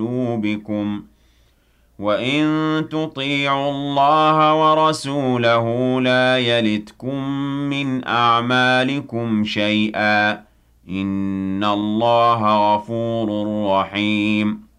قلوبكم وإن تطيعوا الله ورسوله لا يلتكم من أعمالكم شيئا إن الله غفور رحيم